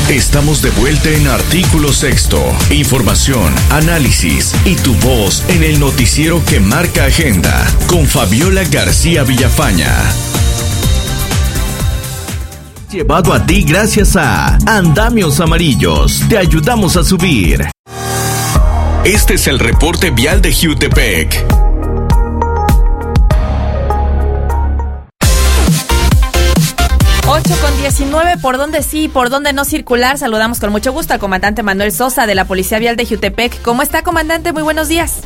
Estamos de vuelta en Artículo Sexto. Información, análisis y tu voz en el noticiero que marca agenda con Fabiola García Villafaña. Llevado a ti gracias a Andamios Amarillos. Te ayudamos a subir. Este es el reporte vial de Jiutepec. Con 19, ¿por dónde sí, por dónde no circular? Saludamos con mucho gusto al comandante Manuel Sosa de la Policía Vial de Jiutepec. ¿Cómo está, comandante? Muy buenos días.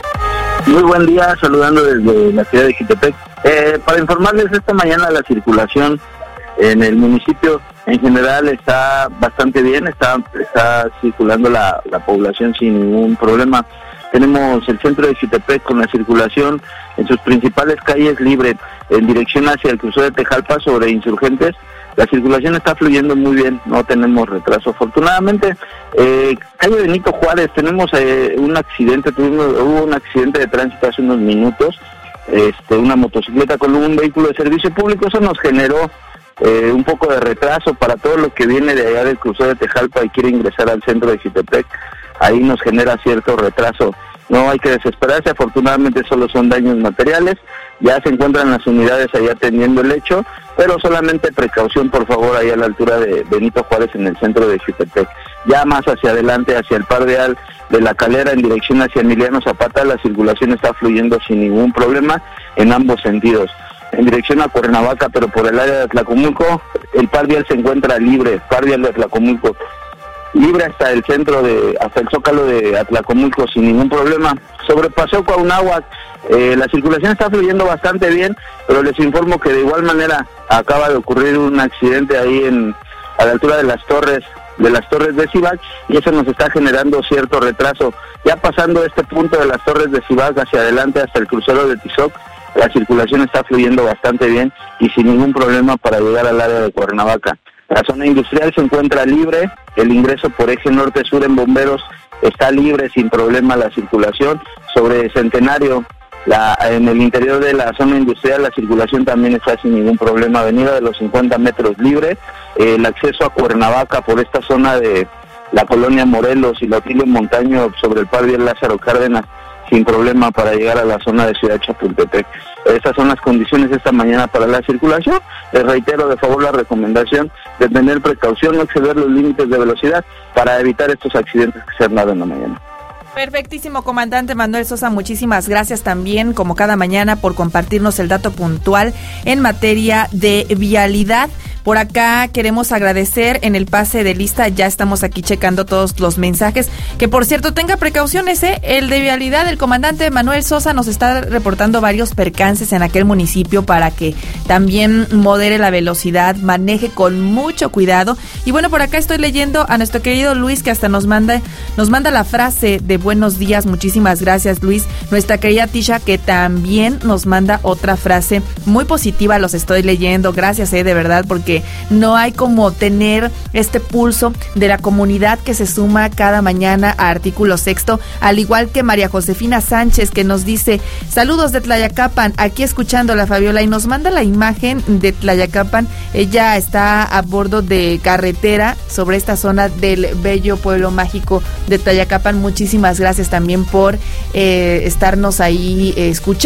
Muy buen día, saludando desde la ciudad de Jiutepec. Para informarles, esta mañana la circulación en el municipio en general está bastante bien, está circulando la población sin ningún problema. Tenemos el centro de Jiutepec con la circulación en sus principales calles libre en dirección hacia el crucero de Tejalpa sobre Insurgentes. La circulación está fluyendo muy bien, no tenemos retraso afortunadamente. Calle Benito Juárez, tenemos un accidente, hubo un accidente de tránsito hace unos minutos, una motocicleta con un vehículo de servicio público. Eso nos generó un poco de retraso para todo lo que viene de allá del crucero de Tejalpa y quiere ingresar al centro de Jiutepec. Ahí nos genera cierto retraso. No hay que desesperarse, afortunadamente solo son daños materiales, ya se encuentran las unidades ahí atendiendo el hecho, pero solamente precaución por favor ahí a la altura de Benito Juárez en el centro de Jiutepec. Ya más hacia adelante, hacia el Par Vial de la Calera en dirección hacia Emiliano Zapata, la circulación está fluyendo sin ningún problema en ambos sentidos. En dirección a Cuernavaca, pero por el área de Atlacomulco, el Par Vial se encuentra libre, Par Vial de Atlacomulco, libre hasta el centro hasta el Zócalo de Atlacomulco sin ningún problema. Sobre Paseo Cuauhnáhuac, la circulación está fluyendo bastante bien, pero les informo que de igual manera acaba de ocurrir un accidente ahí a la altura de las torres de Cibac, y eso nos está generando cierto retraso. Ya pasando este punto de las torres de Cibac hacia adelante hasta el crucero de Tizoc, la circulación está fluyendo bastante bien y sin ningún problema para llegar al área de Cuernavaca. La zona industrial se encuentra libre, el ingreso por eje norte-sur en Bomberos está libre sin problema la circulación. Sobre Centenario, en el interior de la zona industrial la circulación también está sin ningún problema. Avenida de los 50 metros libre, el acceso a Cuernavaca por esta zona de la colonia Morelos y la Otilio Montaño sobre el Par Vial Lázaro Cárdenas sin problema para llegar a la zona de Ciudad Chapultepec. Estas son las condiciones esta mañana para la circulación. Les reitero de favor la recomendación de tener precaución, no exceder los límites de velocidad para evitar estos accidentes que se han dado en la mañana. Perfectísimo, comandante Manuel Sosa, muchísimas gracias también, como cada mañana, por compartirnos el dato puntual en materia de vialidad. Por acá queremos agradecer en el pase de lista, ya estamos aquí checando todos los mensajes, que por cierto tenga precauciones, el de vialidad, el comandante Manuel Sosa nos está reportando varios percances en aquel municipio para que también modere la velocidad, maneje con mucho cuidado. Y bueno, por acá estoy leyendo a nuestro querido Luis, que hasta nos manda la frase de buenos días, muchísimas gracias Luis. Nuestra querida Tisha, que también nos manda otra frase muy positiva, los estoy leyendo, gracias de verdad, porque no hay como tener este pulso de la comunidad que se suma cada mañana a Artículo Sexto, al igual que María Josefina Sánchez, que nos dice, saludos de Tlayacapan, aquí escuchando la Fabiola, y nos manda la imagen de Tlayacapan. Ella está a bordo de carretera sobre esta zona del bello pueblo mágico de Tlayacapan. Muchísimas gracias también por estarnos ahí escuchando.